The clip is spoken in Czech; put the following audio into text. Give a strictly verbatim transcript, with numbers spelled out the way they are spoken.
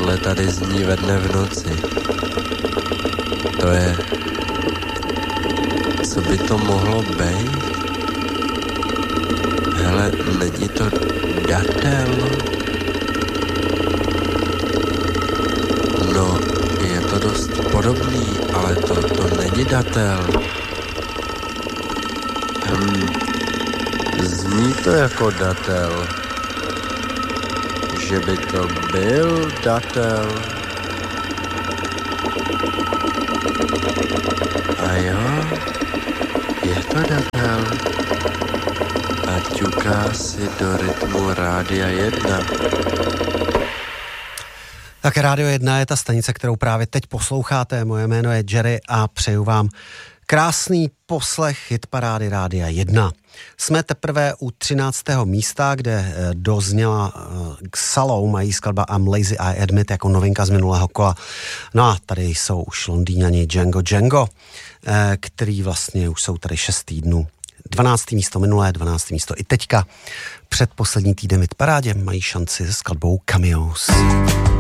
tohle tady zní ve dne v noci. To je... Co by to mohlo být? Hele, není to datel? No, je to dost podobný, ale to, to není datel. Hmm, zní to jako datel. Že by to byl datel. A jo, je to datel. A ťuká si do rytmu Rádia jedna. Tak Rádio jedna je ta stanice, kterou právě teď posloucháte. Moje jméno je Jerry a přeju vám krásný poslech hitparády Rádia jedna. Jsme teprve u třináctého místa, kde dozněla Salou, mají skladba I'm Lazy I Admit jako novinka z minulého kola. No a tady jsou už Londýňani Django Django, který vlastně už jsou tady šest týdnů. dvanácté místo minulé, dvanácté místo i teďka. Předposlední týden hitparádě mají šanci se skladbou Cameos.